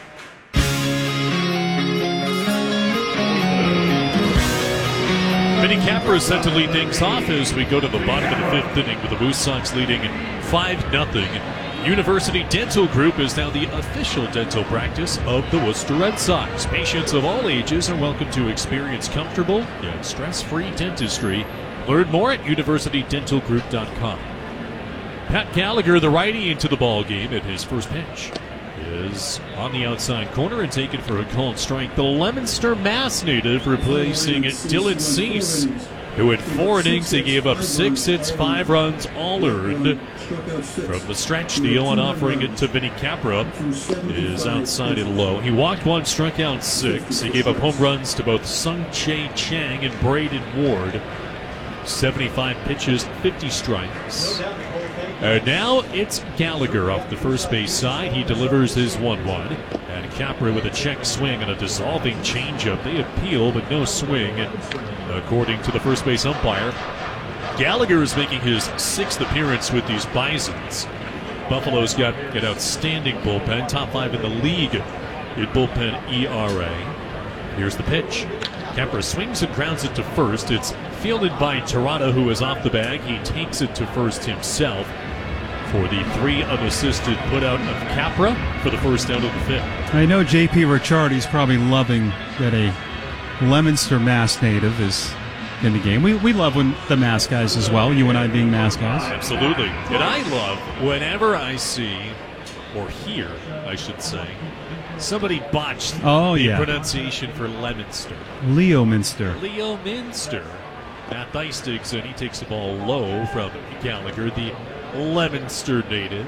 Speaker 2: Vinny Capra is set to lead things off as we go to the bottom of the fifth inning with the Woo Sox leading five nothing. University Dental Group is now the official dental practice of the Worcester Red Sox. Patients of all ages are welcome to experience comfortable and stress-free dentistry. Learn more at university dental group dot com. Pat Gallagher, the righty, into the ball game at his first pitch, is on the outside corner and taken for a called strike. The Leominster, Mass native replacing Dylan Cease, who in four innings he gave up six hits, five runs, all earned. From the stretch, the oh one offering it to Vinny Capra is outside and low. He walked one, struck out six. He gave up home runs to both Sung Chae Chang and Braden Ward. seventy-five pitches, fifty strikes. And now it's Gallagher off the first base side. He delivers his one one. And Capra with a check swing and a dissolving changeup. They appeal, but no swing. And according to the first base umpire, Gallagher is making his sixth appearance with these Bisons. Buffalo's got an outstanding bullpen, top five in the league in bullpen E R A. Here's the pitch. Capra swings and grounds it to first. It's fielded by Tirada, who is off the bag. He takes it to first himself for the three unassisted putout of Capra for the first out of the fifth.
Speaker 1: I know J P Ricciardi's probably loving that a Leominster, Mass native is in the game. We we love when the Mass guys as well, you and I being Mass guys.
Speaker 2: Absolutely. And I love whenever I see, or hear, I should say, somebody botched
Speaker 1: oh,
Speaker 2: the
Speaker 1: yeah.
Speaker 2: pronunciation for Leominster.
Speaker 1: Leo Minster.
Speaker 2: Leo Minster. Matt Thice digs in. He takes the ball low from Gallagher, the Leominster native.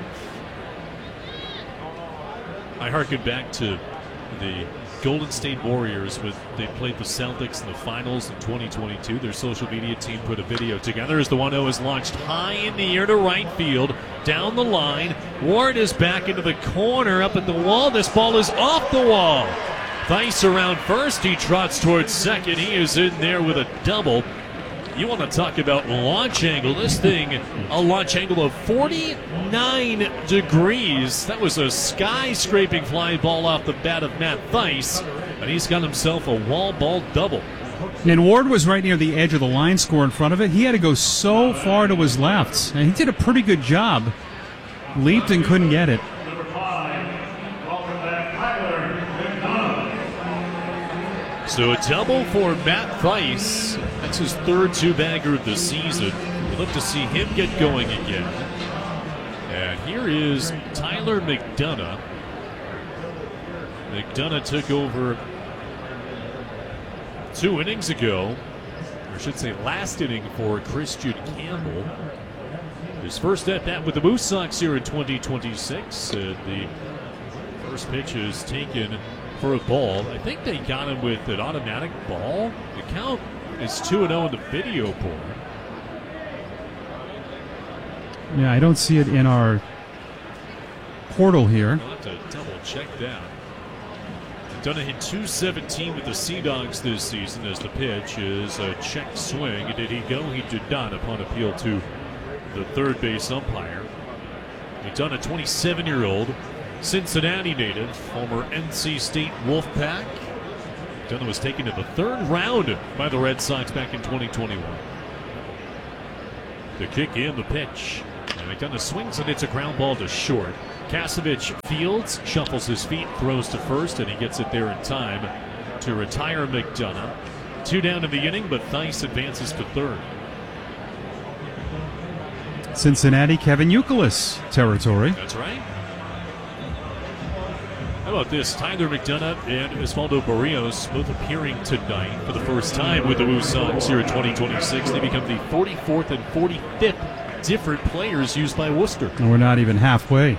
Speaker 2: I harken back to the Golden State Warriors when they played the Celtics in the finals in twenty twenty-two. Their social media team put a video together as the one oh is launched high in the air to right field. Down the line, Ward is back into the corner, up at the wall. This ball is off the wall. Thice around first. He trots towards second. He is in there with a double. You want to talk about launch angle. This thing, a launch angle of forty-nine degrees. That was a sky-scraping fly ball off the bat of Matt Thice, and he's got himself a wall ball double.
Speaker 1: And Ward was right near the edge of the line score in front of it. He had to go so far to his left, and he did a pretty good job. Leaped and couldn't get it.
Speaker 2: So a double for Matt Thice. That's his third two-bagger of the season. We'd love to see him get going again. And here is Tyler McDonough. McDonough took over two innings ago, or I should say last inning, for Christian Campbell. His first at-bat with the Woo Sox here in twenty twenty-six. Uh, the first pitch is taken for a ball. I think they got him with an automatic ball. The count is two and oh in the video board.
Speaker 1: Yeah, I don't see it in our portal here.
Speaker 2: I'll have to double check that. McDonough hit two seventeen with the Sea Dogs this season as the pitch is a check swing. Did he go? He did not upon appeal to the third base umpire. McDonough, twenty-seven-year-old Cincinnati native, former N C State Wolfpack. McDonough was taken to the third round by the Red Sox back in twenty twenty-one. The kick in, the pitch. And McDonough swings and it's a ground ball to short. Kasevich fields, shuffles his feet, throws to first, and he gets it there in time to retire McDonough. Two down in the inning, but Theis advances to third.
Speaker 1: Cincinnati, Kevin Youkilis territory.
Speaker 2: That's right. How about this? Tyler McDonough and Osvaldo Barrios both appearing tonight for the first time with the Woo Sox here in twenty twenty-six. They become the forty-fourth and forty-fifth different players used by Worcester.
Speaker 1: And we're not even halfway.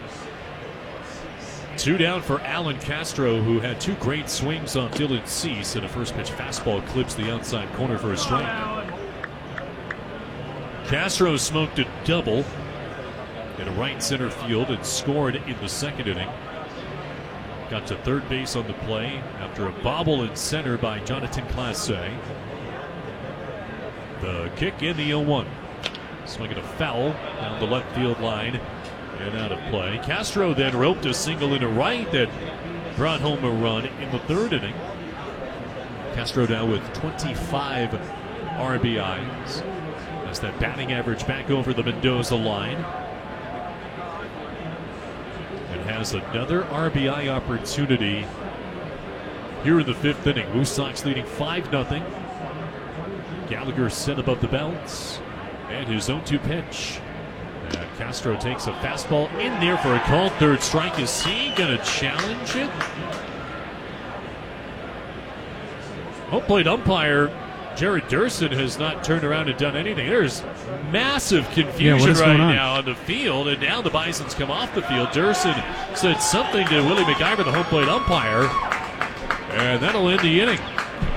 Speaker 2: Two down for Alan Castro, who had two great swings on Dylan Cease, and a first pitch fastball clips the outside corner for a strike. Castro smoked a double in a right center field and scored in the second inning. Got to third base on the play after a bobble in center by Jonathan Clase. The kick in the oh one. Swinging a foul down the left field line and out of play. Castro then roped a single into right that brought home a run in the third inning. Castro now with twenty-five R B Is. That's that batting average back over the Mendoza line. And has another R B I opportunity here in the fifth inning. Woo Sox leading five nothing. Gallagher set above the belt. And his oh two pitch. And Castro takes a fastball in there for a called third strike. Is he going to challenge it? Home plate umpire Jared Durson has not turned around and done anything. There's massive confusion
Speaker 1: yeah,
Speaker 2: right on? now on the field, and now the Bisons come off the field. Durson said something to Willie McIver, the home plate umpire, and that'll end the inning.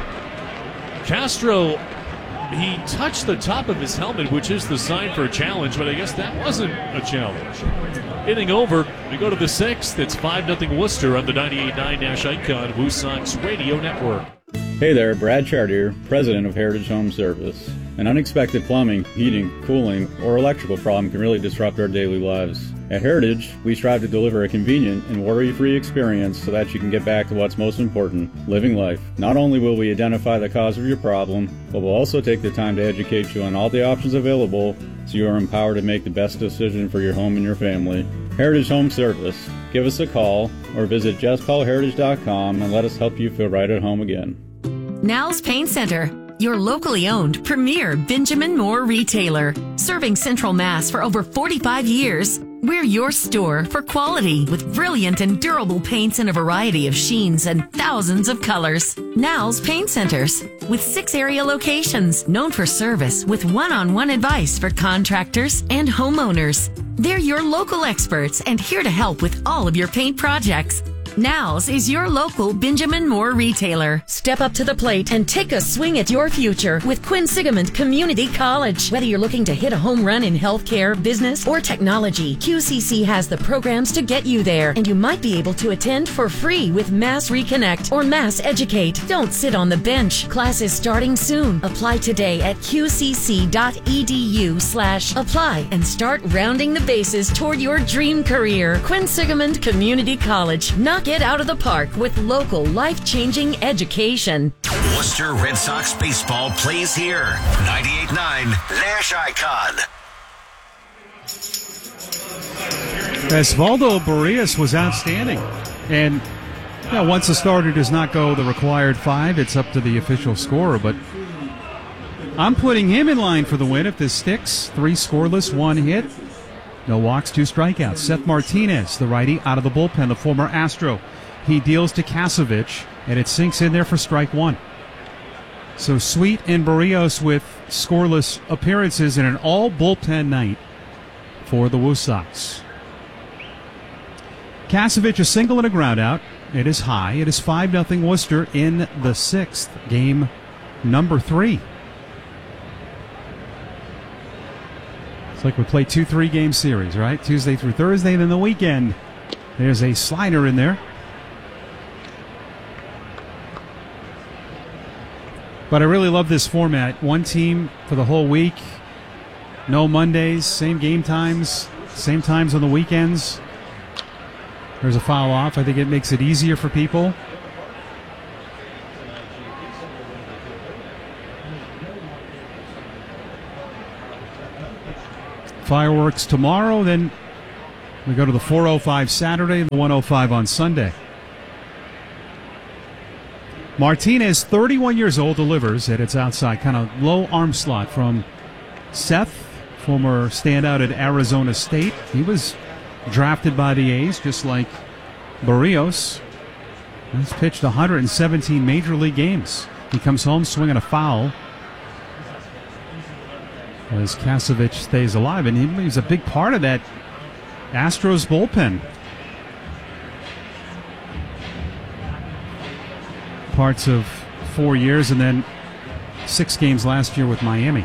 Speaker 2: Castro, he touched the top of his helmet, which is the sign for a challenge, but I guess that wasn't a challenge. Inning over. We go to the sixth. It's five nothing Worcester on the ninety-eight point nine Nash Icon Woo Sox Radio Network.
Speaker 20: Hey there, Brad Chartier, president of Heritage Home Service. An unexpected plumbing, heating, cooling, or electrical problem can really disrupt our daily lives. At Heritage, we strive to deliver a convenient and worry-free experience so that you can get back to what's most important, living life. Not only will we identify the cause of your problem, but we'll also take the time to educate you on all the options available so you are empowered to make the best decision for your home and your family. Heritage Home Service. Give us a call or visit just call heritage dot com and let us help you feel right at home again.
Speaker 4: Now's Paint Center, your locally owned premier Benjamin Moore retailer. Serving Central Mass for over forty-five years, we're your store for quality with brilliant and durable paints in a variety of sheens and thousands of colors. Now's Paint Centers, with six area locations, known for service with one-on-one advice for contractors and homeowners. They're your local experts and here to help with all of your paint projects. Now's is your local Benjamin Moore retailer. Step up to the plate and take a swing at your future with Quinsigamond Community College. Whether you're looking to hit a home run in healthcare, business, or technology, Q C C has the programs to get you there, and you might be able to attend for free with Mass Reconnect or Mass Educate. Don't sit on the bench. Classes starting soon. Apply today at qcc.edu slash apply and start rounding the bases toward your dream career. Quinsigamond Community College. Knock it out of the park with local life-changing education.
Speaker 5: Worcester Red Sox baseball plays here. ninety-eight point nine Nash Icon.
Speaker 1: Osvaldo Barrios was outstanding. And you know, once a starter does not go the required five, it's up to the official scorer. But I'm putting him in line for the win if this sticks. Three scoreless, one hit. No walks, two strikeouts. Seth Martinez, the righty, out of the bullpen, the former Astro. He deals to Kasevich, and it sinks in there for strike one. So Sweet and Barrios with scoreless appearances in an all-bullpen night for the Woo Sox. Kasevich, a single and a ground out. It is high. It is five nothing Worcester in the sixth, game number three. It's like we play two three-game series, right? Tuesday through Thursday, then the weekend. There's a slider in there. But I really love this format. One team for the whole week. No Mondays, same game times, same times on the weekends. There's a foul off. I think it makes it easier for people. Fireworks tomorrow, then we go to the four oh five Saturday and the one oh five on Sunday. Martinez, thirty-one years old, delivers at its outside, kind of low arm slot from Seth, former standout at Arizona State. He was drafted by the A's, just like Barrios. He's pitched one hundred seventeen Major League games. He comes home swinging a foul as Kasevich stays alive, and he, he's a big part of that Astros bullpen. Parts of four years and then six games last year with Miami.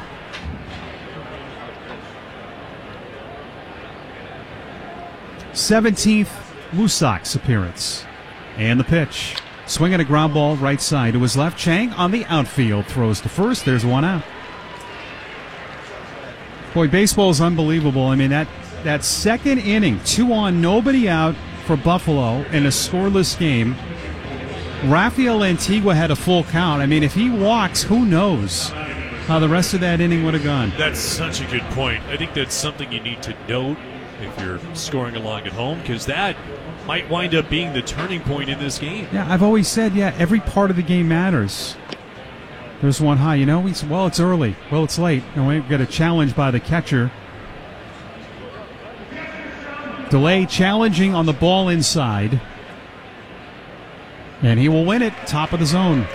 Speaker 1: seventeenth Woo Sox appearance. And the pitch. Swinging a ground ball right side to his left. Chang on the outfield. Throws to first. There's one out. Boy, baseball is unbelievable. I mean, that, that second inning, two on, nobody out for Buffalo in a scoreless game. Rafael Antigua had a full count. I mean, if he walks, who knows how the rest of that inning would have gone.
Speaker 2: That's such a good point. I think that's something you need to note if you're scoring along at home, because that might wind up being the turning point in this game.
Speaker 1: Yeah, I've always said, yeah, every part of the game matters. There's one high, you know, we, well, it's early. Well, it's late. And we get a challenge by the catcher. Delay challenging on the ball inside. And he will win it, top of the zone.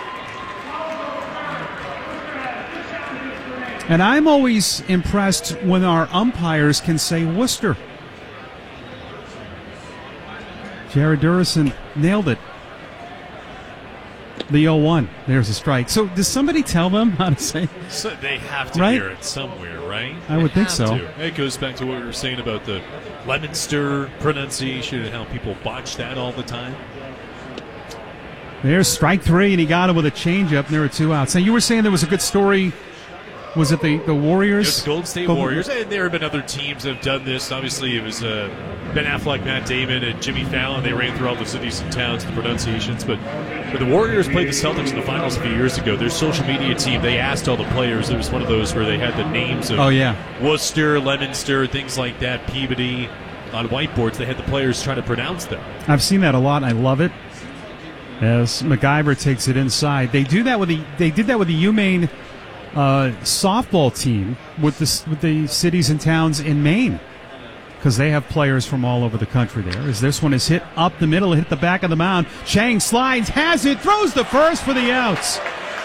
Speaker 1: And I'm always impressed when our umpires can say Worcester. Jared Durison nailed it. The oh one. There's a strike. So does somebody tell them how to say it?
Speaker 2: So they have to
Speaker 1: right?
Speaker 2: hear it somewhere, right?
Speaker 1: I
Speaker 2: They
Speaker 1: would think
Speaker 2: have
Speaker 1: so.
Speaker 2: to. It goes back to what we were saying about the Lemonster pronunciation and how people botch that all the time.
Speaker 1: There's strike three, and he got him with a changeup, and there were two outs. Now, you were saying there was a good story. Was it the, the Warriors?
Speaker 2: Just Golden State
Speaker 1: The-
Speaker 2: Warriors. And there have been other teams that have done this. Obviously, it was uh, Ben Affleck, Matt Damon, and Jimmy Fallon. They ran through all the cities and towns, the pronunciations. But when the Warriors played the Celtics in the finals a few years ago, their social media team, they asked all the players. It was one of those where they had the names of
Speaker 1: Oh, yeah.
Speaker 2: Worcester, Lemonster, things like that, Peabody, on whiteboards. They had the players trying to pronounce them.
Speaker 1: I've seen that a lot, and I love it. As MacGyver takes it inside, they do that with the they did that with the UMaine uh, softball team with the with the cities and towns in Maine, because they have players from all over the country there. As this one is hit up the middle, hit the back of the mound. Chang slides, has it, throws the first for the outs.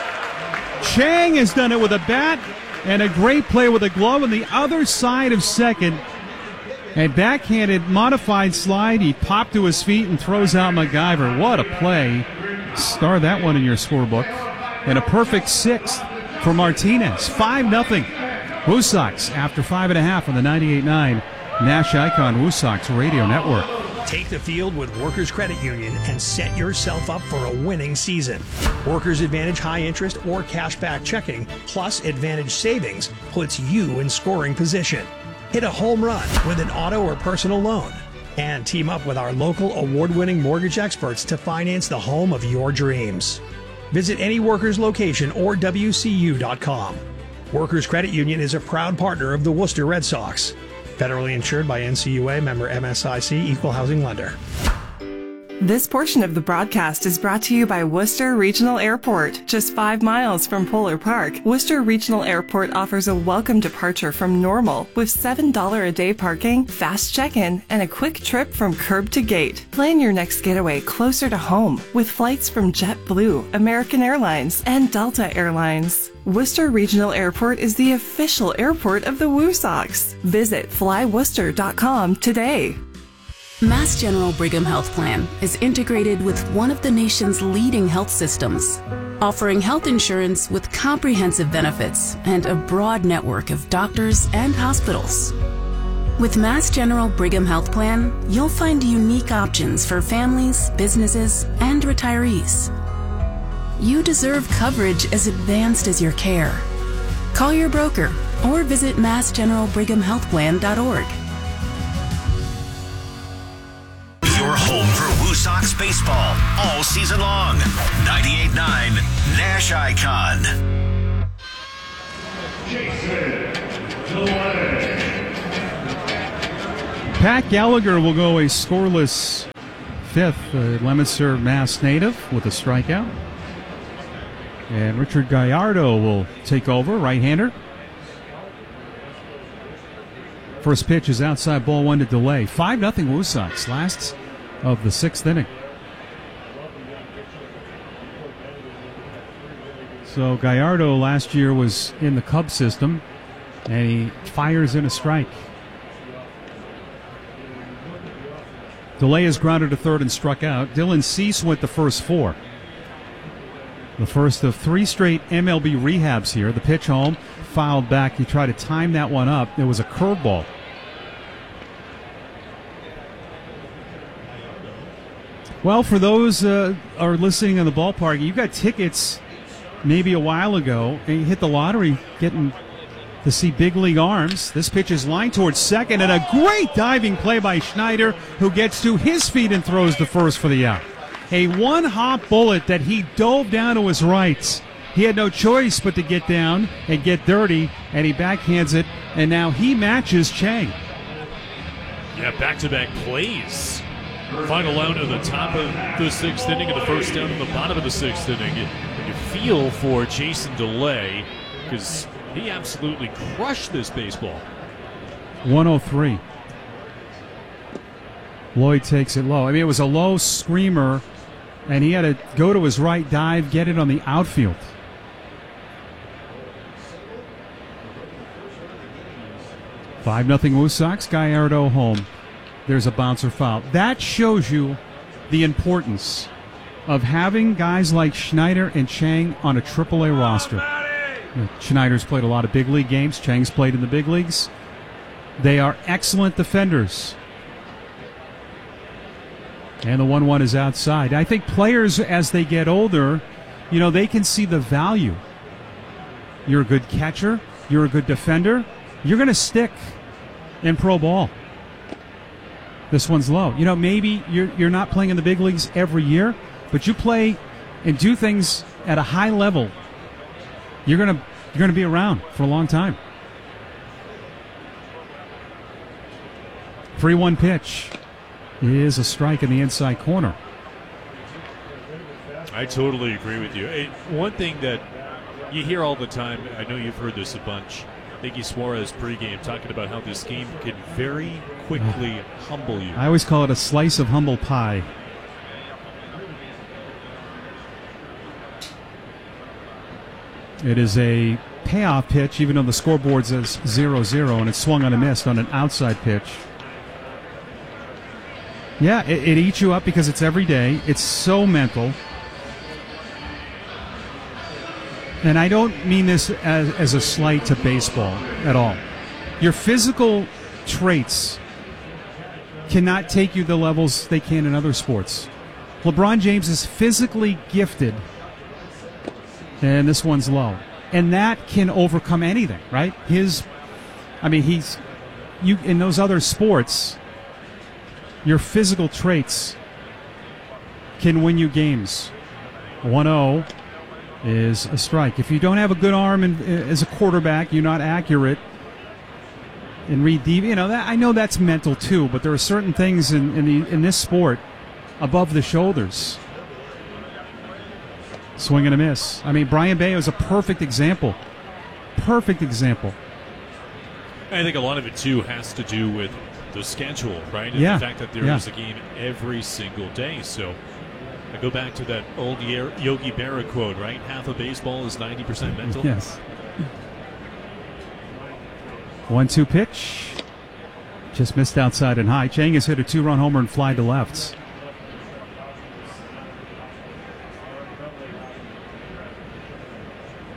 Speaker 1: Chang has done it with a bat and a great play with a glove on the other side of second. A backhanded modified slide. He popped to his feet and throws out MacGyver. What a play. Star that one in your scorebook. And a perfect sixth for Martinez. five nothing. Woo Sox after five and a half on the ninety-eight point nine Nash Icon Woo Sox Radio Network.
Speaker 21: Take the field with Workers Credit Union and set yourself up for a winning season. Workers Advantage high interest or cashback checking plus Advantage savings puts you in scoring position. Hit a home run with an auto or personal loan. And team up with our local award-winning mortgage experts to finance the home of your dreams. Visit any Workers location or W C U dot com. Workers Credit Union is a proud partner of the Worcester Red Sox. Federally insured by N C U A, member M S I C, equal housing lender.
Speaker 3: This portion of the broadcast is brought to you by Worcester Regional Airport. Just five miles from Polar Park, Worcester Regional Airport offers a welcome departure from normal with seven dollars a day parking, fast check-in, and a quick trip from curb to gate. Plan your next getaway closer to home with flights from JetBlue, American Airlines, and Delta Airlines. Worcester Regional Airport is the official airport of the Woo Sox. Visit fly worcester dot com today.
Speaker 22: Mass General Brigham Health Plan is integrated with one of the nation's leading health systems, offering health insurance with comprehensive benefits and a broad network of doctors and hospitals. With Mass General Brigham Health Plan, you'll find unique options for families, businesses, and retirees. You deserve coverage as advanced as your care. Call your broker or visit mass general brigham health plan dot org.
Speaker 5: Your home for Woo Sox baseball all season long. ninety-eight point nine Nash Icon.
Speaker 1: Pat Gallagher will go a scoreless fifth. Uh, Leominster Mass native with a strikeout. And Richard Gallardo will take over, right-hander. First pitch is outside, ball one to delay. five nothing Woo Sox, last of the sixth inning. So Gallardo last year was in the Cubs system, and he fires in a strike. DeLay is grounded to third and struck out. Dylan Cease went the first four. The first of three straight M L B rehabs here. The pitch home, fouled back. He tried to time that one up. It was a curveball. Well, for those uh, are listening in the ballpark, you got tickets maybe a while ago, and you hit the lottery getting to see big league arms. This pitch is lined towards second, and a great diving play by Schneider, who gets to his feet and throws the first for the out. A one-hop bullet that he dove down to his right. He had no choice but to get down and get dirty, and he backhands it, and now he matches Chang.
Speaker 2: Yeah, back-to-back plays. Final out of the top of the sixth inning and the first down in the bottom of the sixth inning. And you feel for Jason DeLay because he absolutely crushed this baseball.
Speaker 1: one oh three. Lloyd takes it low. I mean, it was a low screamer, and he had to go to his right, dive, get it on the outfield. five nothing Woo Sox. Gallardo home. There's a bouncer foul. That shows you the importance of having guys like Schneider and Chang on a triple A roster. Schneider's played a lot of big league games. Chang's played in the big leagues. They are excellent defenders. And the one one is outside. I think players, as they get older, you know, they can see the value. You're a good catcher. You're a good defender. You're going to stick in pro ball. This one's low. You know, maybe you're you're not playing in the big leagues every year, but you play and do things at a high level. You're gonna you're gonna be around for a long time. three one pitch is a strike in the inside corner.
Speaker 2: I totally agree with you. It, one thing that you hear all the time, I know you've heard this a bunch, Iggy Suarez pregame talking about how this game can very quickly humble you.
Speaker 1: I always call it a slice of humble pie. It is a payoff pitch, even though the scoreboard says zero zero, and it's swung on a miss on an outside pitch. Yeah, it, it eats you up because it's every day. It's so mental. And I don't mean this as, as a slight to baseball at all. Your physical traits cannot take you the levels they can in other sports. LeBron James is physically gifted, and this one's low. And that can overcome anything, right? His, I mean, he's, you in those other sports, your physical traits can win you games. one oh is a strike. If you don't have a good arm in, as a quarterback, you're not accurate and read deep. You know that I know that's mental too, but there are certain things in in, the, in this sport above the shoulders. Swing and a miss. I mean, Brian Bayo is a perfect example. Perfect example.
Speaker 2: I think a lot of it too has to do with the schedule, right? And
Speaker 1: yeah.
Speaker 2: the fact that there
Speaker 1: yeah.
Speaker 2: is a game every single day. So I go back to that old Yogi Berra quote, right? Half of baseball is ninety percent mental.
Speaker 1: Yes. one two pitch. Just missed outside and high. Chang has hit a two-run homer and fly to left.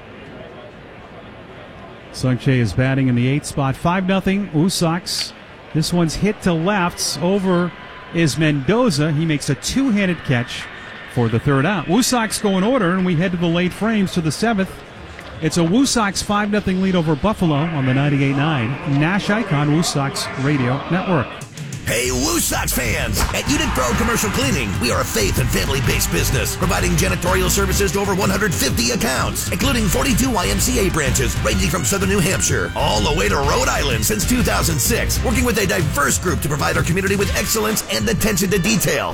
Speaker 1: Sung Chae is batting in the eighth spot. five nothing Woo Sox This one's hit to left. Over is Mendoza. He makes a two-handed catch for the third out. Woo Sox go in order, and we head to the late frames to the seventh. It's a Woo Sox five nothing lead over Buffalo on the ninety-eight point nine Nash Icon Woo Sox Radio Network.
Speaker 6: Hey, Woo Sox fans! At Unit Pro Commercial Cleaning, we are a faith and family-based business, providing janitorial services to over one hundred fifty accounts, including forty-two Y M C A branches ranging from southern New Hampshire all the way to Rhode Island since two thousand six, working with a diverse group to provide our community with excellence and attention to detail.